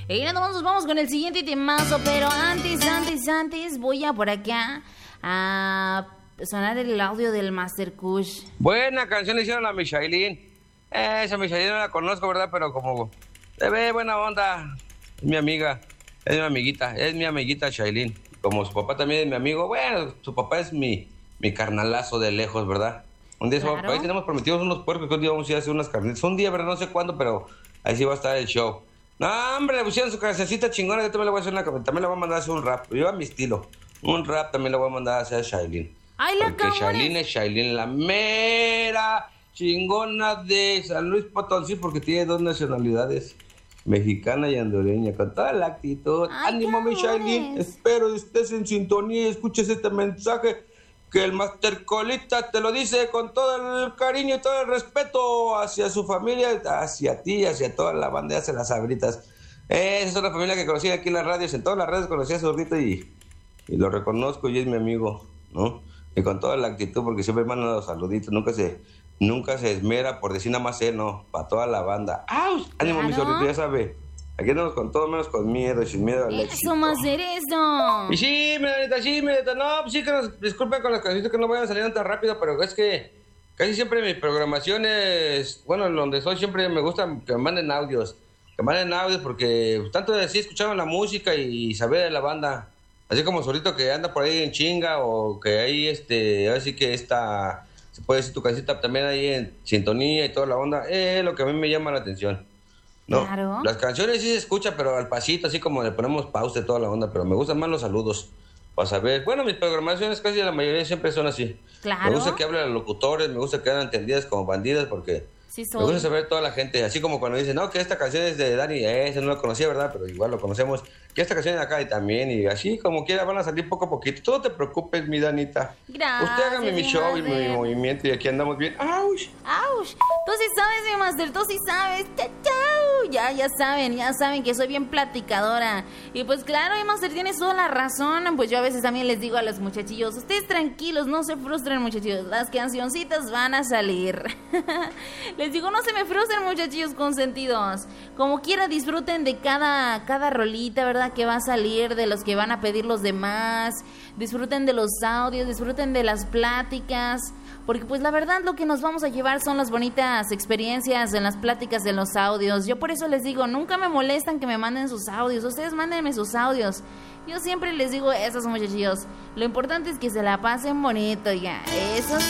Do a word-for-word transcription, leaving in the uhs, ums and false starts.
Y nada más nos vamos con el siguiente temazo, pero antes, antes, antes voy a por acá a sonar el audio del Master Kush. Buena canción le hicieron a mi Shailene. Eh, esa mi Shailene no la conozco, ¿verdad? Pero como se ve buena onda, es mi amiga, es mi amiguita, es mi amiguita Shailene. Como su papá también es mi amigo, bueno, su papá es mi, mi carnalazo de lejos, ¿verdad? Un día claro. Ahí tenemos prometidos unos puercos que un día vamos a ir a hacer unas carnitas. Un día, ¿verdad? No sé cuándo, pero ahí sí va a estar el show. No, hombre, le pusieron su casecita chingona. Yo también le voy a hacer una, también le voy a mandar a hacer un rap. Yo a mi estilo. Un rap también le voy a mandar a hacer a Shailene. Ay, la Porque Shailene es Shailene, la mera chingona de San Luis Potosí, porque tiene dos nacionalidades, mexicana y hondureña, con toda la actitud. Ay, ánimo, mi Shailene. Espero estés en sintonía y escuches este mensaje que el Master Colita te lo dice con todo el cariño y todo el respeto hacia su familia, hacia ti, hacia toda la banda, hacia las sabritas. Esa es una familia que conocí aquí en las radios, en todas las redes conocí a Zurdito y, y lo reconozco y es mi amigo, ¿no? Y con toda la actitud, porque siempre manda los saluditos, nunca se, nunca se esmera por decir nada más él, no, para toda la banda. ¡Auch! Ánimo, claro. Mi Zurdito, ya sabe. Aquí andamos con todo menos con miedo y sin miedo al éxito. Eso, más hacer eso. Y sí, mi nanita, sí, mi nanita, no, pues sí que nos disculpen con las canciones que no vayan saliendo tan rápido, pero es que casi siempre mi programación es, bueno, donde soy siempre me gusta que me manden audios, que me manden audios porque tanto de así escuchaban la música y saber de la banda, así como Zurdito que anda por ahí en chinga o que ahí, este, así que esta, se puede decir tu casita también ahí en sintonía y toda la onda, es lo que a mí me llama la atención. No, claro. Las canciones sí se escuchan, pero al pasito, así como le ponemos pausa y toda la onda, pero me gustan más los saludos, para saber. Bueno, mis programaciones casi la mayoría siempre son así. Claro. Me gusta que hablen los locutores, me gusta que hagan entendidas como bandidas, porque sí me gusta saber toda la gente, así como cuando dicen, no, que esta canción es de Dani, ese no lo conocía, ¿verdad? Pero igual lo conocemos, que esta canción es de acá y también, y así como quiera van a salir poco a poquito. Tú no te preocupes, mi Danita. Gracias. Usted hágame mi show y mi movimiento y aquí andamos bien. ¡Auch! ¡Auch! Tú sí sabes, mi Master, tú sí sabes. ¡Chau, chau! Ya, ya saben, ya saben que soy bien platicadora. Y pues claro, mi Master, tienes toda la razón. Pues yo a veces también les digo a los muchachillos, ustedes tranquilos, no se frustren, muchachillos. Las cancioncitas van a salir. Les digo, no se me frustren, muchachillos consentidos. Como quiera, disfruten de cada, cada rolita, ¿verdad? Que va a salir, de los que van a pedir los demás. Disfruten de los audios, disfruten de las pláticas. Porque pues la verdad lo que nos vamos a llevar son las bonitas experiencias en las pláticas, en los audios. Yo por eso les digo, nunca me molestan que me manden sus audios. Ustedes mándenme sus audios. Yo siempre les digo a esos muchachillos, lo importante es que se la pasen bonito, ya. Eso